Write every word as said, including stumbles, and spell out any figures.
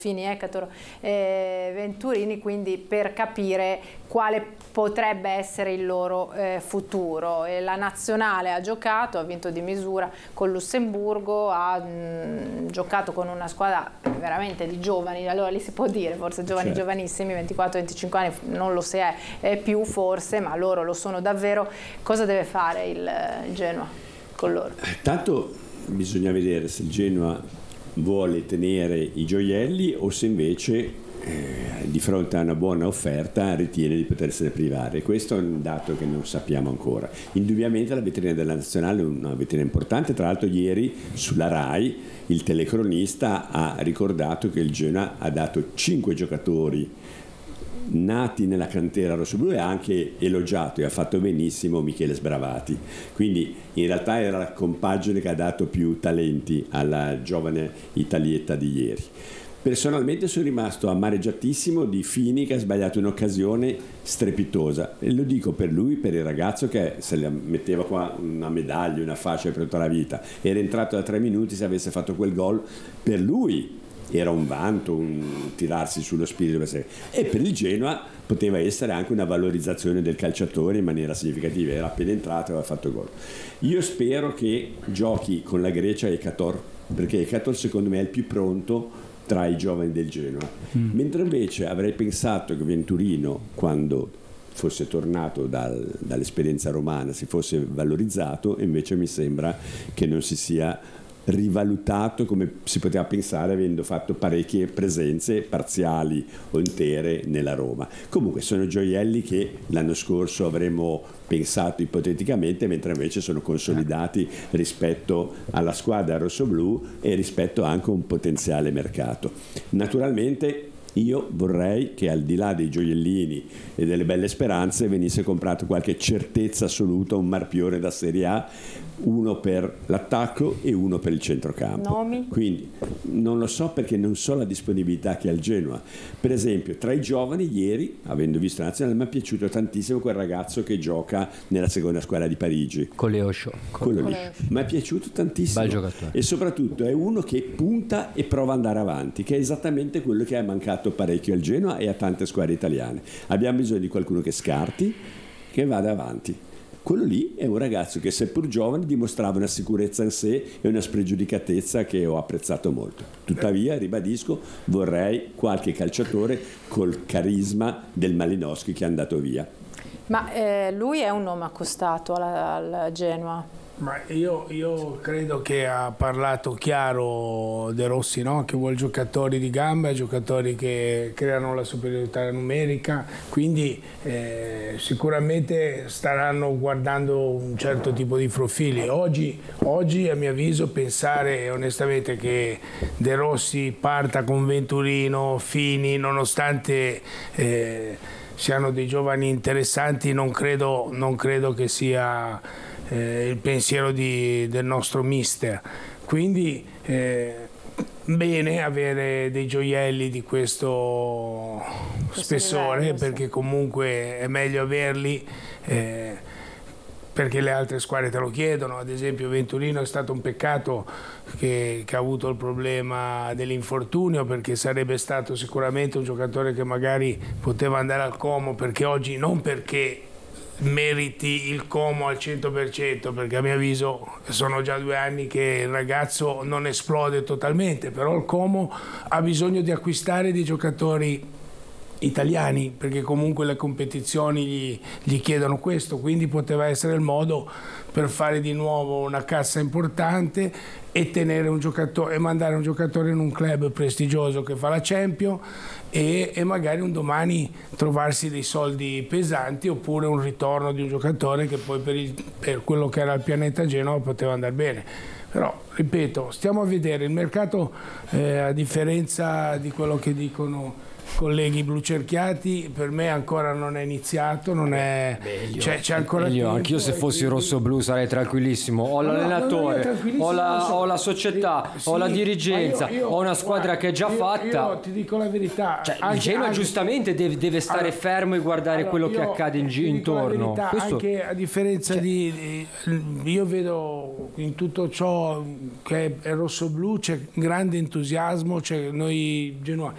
Fini, Hecator e Venturini, quindi per capire quale potrebbe essere il loro eh, futuro. E la nazionale ha giocato, ha vinto di misura con Lussemburgo, ha mh, giocato con una squadra veramente di giovani, allora lì si può dire, forse giovani, certo, giovanissimi, ventiquattro venticinque anni, non lo si è, è più forse, ma loro lo sono davvero. Cosa deve fare il, il Genoa con loro? Tanto bisogna vedere se il Genoa vuole tenere i gioielli o se invece eh, di fronte a una buona offerta ritiene di potersene privare. Questo è un dato che non sappiamo ancora. Indubbiamente la vetrina della nazionale è una vetrina importante. Tra l'altro ieri sulla RAI il telecronista ha ricordato che il Genoa ha dato cinque giocatori nati nella cantera rossoblu e ha anche elogiato e ha fatto benissimo Michele Sbravati, quindi in realtà era la compagine che ha dato più talenti alla giovane italietta di ieri. Personalmente sono rimasto amareggiatissimo di Fini, che ha sbagliato un'occasione strepitosa, e lo dico per lui, per il ragazzo che se le metteva qua una medaglia, una fascia per tutta la vita, era entrato da tre minuti, se avesse fatto quel gol per lui era un vanto, un tirarsi sullo spirito, e per il Genoa poteva essere anche una valorizzazione del calciatore in maniera significativa. Era appena entrato e aveva fatto gol. Io spero che giochi con la Grecia Hecator, perché Hecator secondo me è il più pronto tra i giovani del Genoa, mm. mentre invece avrei pensato che Venturino, quando fosse tornato dal, dall'esperienza romana, si fosse valorizzato, e invece mi sembra che non si sia rivalutato come si poteva pensare, avendo fatto parecchie presenze parziali o intere nella Roma. Comunque sono gioielli che l'anno scorso avremmo pensato ipoteticamente, mentre invece sono consolidati rispetto alla squadra rossoblu e rispetto anche a un potenziale mercato. Naturalmente io vorrei che, al di là dei gioiellini e delle belle speranze, venisse comprato qualche certezza assoluta, un marpione da Serie A, uno per l'attacco e uno per il centrocampo. Nomi? Quindi non lo so, perché non so la disponibilità che ha il Genoa. Per esempio, tra i giovani ieri, avendo visto la nazionale, mi è piaciuto tantissimo quel ragazzo che gioca nella seconda squadra di Parigi, Coleosho. Mi è piaciuto tantissimo, bel giocatore, e soprattutto è uno che punta e prova ad andare avanti, che è esattamente quello che è mancato parecchio al Genoa e a tante squadre italiane. Abbiamo bisogno di qualcuno che scarti, che vada avanti. Quello lì è un ragazzo che, seppur giovane, dimostrava una sicurezza in sé e una spregiudicatezza che ho apprezzato molto. Tuttavia, ribadisco, vorrei qualche calciatore col carisma del Malinowski, che è andato via. Ma eh, lui è un nome accostato al, al Genoa? Ma io, io credo che ha parlato chiaro De Rossi, no? Che vuole giocatori di gamba, giocatori che creano la superiorità numerica, quindi eh, sicuramente staranno guardando un certo tipo di profili. Oggi, oggi a mio avviso, pensare onestamente che De Rossi parta con Venturino, Fini, nonostante eh, siano dei giovani interessanti, non credo, non credo che sia Eh, il pensiero di, del nostro mister. Quindi eh, bene avere dei gioielli di questo, questo spessore, livello, perché sì, comunque è meglio averli, eh, perché le altre squadre te lo chiedono. Ad esempio Venturino è stato un peccato che, che ha avuto il problema dell'infortunio, perché sarebbe stato sicuramente un giocatore che magari poteva andare al Como, perché oggi, non perché meriti il Como al cento per cento, perché a mio avviso sono già due anni che il ragazzo non esplode totalmente, però il Como ha bisogno di acquistare dei giocatori italiani, perché comunque le competizioni gli, gli chiedono questo, quindi poteva essere il modo per fare di nuovo una cassa importante e tenere un giocatore e mandare un giocatore in un club prestigioso che fa la Champions, e, e magari un domani trovarsi dei soldi pesanti, oppure un ritorno di un giocatore che poi per, il, per quello che era il pianeta Genova poteva andare bene. Però, ripeto, stiamo a vedere il mercato, eh, a differenza di quello che dicono colleghi blucerchiati, per me ancora non è iniziato, non è Beh, c'è, c'è ancora io, tempo. Anch'io se fossi quindi... rosso-blu sarei tranquillissimo. Ho no, l'allenatore, no, no, ho, la, so. ho la società, sì, ho la dirigenza, io, io, ho una squadra guarda, che è già io, fatta. Io ti dico la verità. Cioè, anche, il Genoa anche, giustamente deve, deve stare allora, fermo e guardare allora, quello io, che accade in, intorno. Verità, Questo... Anche a differenza cioè, di, di... Io vedo in tutto ciò che è rosso-blu c'è grande entusiasmo, c'è noi Genoa.